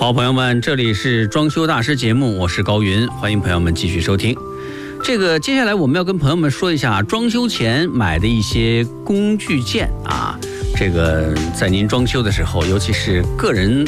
好朋友们，这里是装修大师节目，我是高云，欢迎朋友们继续收听。接下来我们要跟朋友们说一下装修前买的一些工具件啊。在您装修的时候，尤其是个人